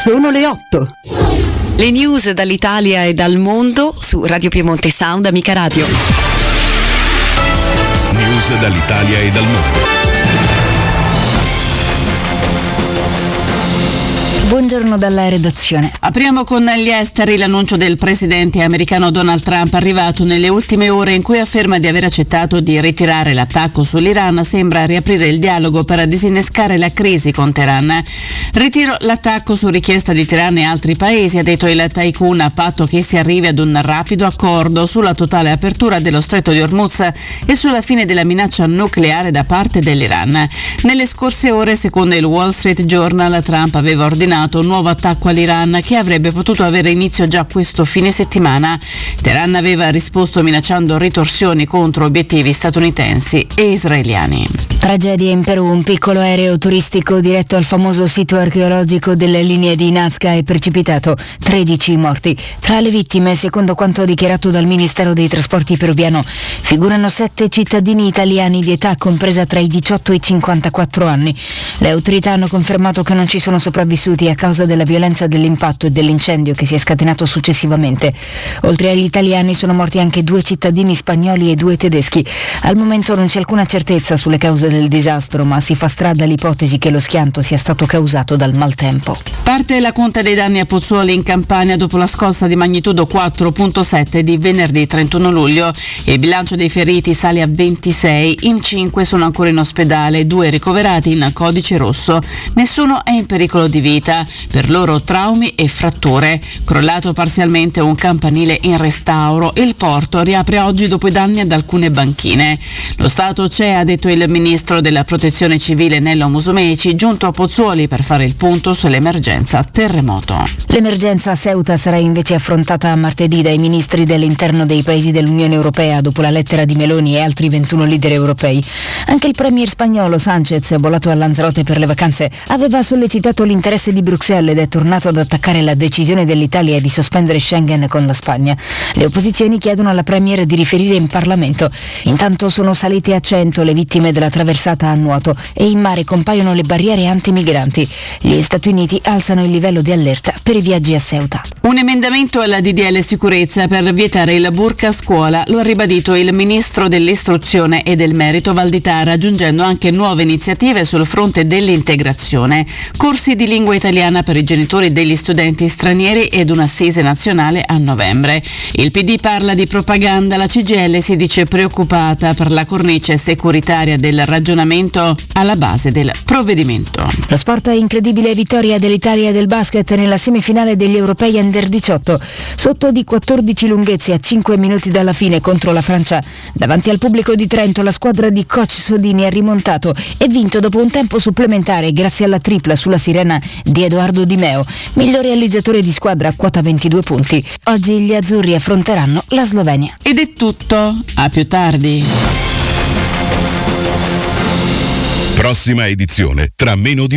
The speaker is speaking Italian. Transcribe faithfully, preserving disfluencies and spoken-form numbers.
Sono le otto. Le news dall'Italia e dal mondo su Radio Piemonte Sound, Amica Radio. News dall'Italia e dal mondo. Buongiorno dalla redazione. Apriamo con gli esteri. L'annuncio del presidente americano Donald Trump, arrivato nelle ultime ore, in cui afferma di aver accettato di ritirare l'attacco sull'Iran, sembra riaprire il dialogo per disinnescare la crisi con Teheran. Ritiro l'attacco su richiesta di Teheran e altri paesi, ha detto il tycoon, a patto che si arrivi ad un rapido accordo sulla totale apertura dello stretto di Hormuz e sulla fine della minaccia nucleare da parte dell'Iran. Nelle scorse ore, secondo il Wall Street Journal, Trump aveva ordinato un nuovo attacco all'Iran che avrebbe potuto avere inizio già questo fine settimana. Teheran aveva risposto minacciando ritorsioni contro obiettivi statunitensi e israeliani. Tragedia in Perù. Un piccolo aereo turistico diretto al famoso sito archeologico delle linee di Nazca è precipitato. tredici morti. Tra le vittime, secondo quanto dichiarato dal Ministero dei Trasporti peruviano, figurano sette cittadini italiani di età compresa tra i diciotto e i cinquantaquattro anni. Le autorità hanno confermato che non ci sono sopravvissuti a causa della violenza dell'impatto e dell'incendio che si è scatenato successivamente. Oltre agli italiani sono morti anche due cittadini spagnoli e due tedeschi. Al momento non c'è alcuna certezza sulle cause del disastro, ma si fa strada l'ipotesi che lo schianto sia stato causato dal maltempo. Parte la conta dei danni a Pozzuoli in Campania dopo la scossa di magnitudo quattro virgola sette di venerdì trentuno luglio. Il bilancio dei feriti sale a ventisei, in cinque sono ancora in ospedale, due ricoverati in codice rosso. Nessuno è in pericolo di vita. Per loro traumi e fratture. Crollato parzialmente un campanile in restauro, il porto riapre oggi dopo i danni ad alcune banchine. Lo Stato c'è, ha detto il ministro della Protezione Civile Nello Musumeci, giunto a Pozzuoli per fare il punto sull'emergenza terremoto. L'emergenza a Ceuta sarà invece affrontata martedì dai ministri dell'interno dei paesi dell'Unione Europea dopo la lettera di Meloni e altri ventuno leader europei. Anche il premier spagnolo Sánchez, volato a Lanzarote per le vacanze, aveva sollecitato l'interesse di Bruxelles ed è tornato ad attaccare la decisione dell'Italia di sospendere Schengen con la Spagna. Le opposizioni chiedono alla premier di riferire in Parlamento. Intanto sono salite a cento le vittime della traversata a nuoto e in mare compaiono le barriere antimigranti. Gli Stati Uniti alzano il livello di allerta per i viaggi a Ceuta. Un emendamento alla D D L sicurezza per vietare il burqa a scuola, lo ha ribadito il ministro dell'istruzione e del merito Valditara, aggiungendo anche nuove iniziative sul fronte dell'integrazione. Corsi di lingua italiana per i genitori degli studenti stranieri ed un'assise nazionale a novembre. Il P D parla di propaganda, la C G I L si dice preoccupata per la cornice securitaria del ragionamento alla base del provvedimento. Lo sport è incredibile vittoria dell'Italia del basket nella semifinale degli europei under diciotto. Sotto di quattordici lunghezze a cinque minuti dalla fine contro la Francia. Davanti al pubblico di Trento la squadra di coach Sodini ha rimontato e vinto dopo un tempo supplementare grazie alla tripla sulla sirena di Edoardo Di Meo, miglior realizzatore di squadra a quota ventidue punti. Oggi gli azzurri affronteranno la Slovenia. Ed è tutto, a più tardi. Prossima edizione tra meno di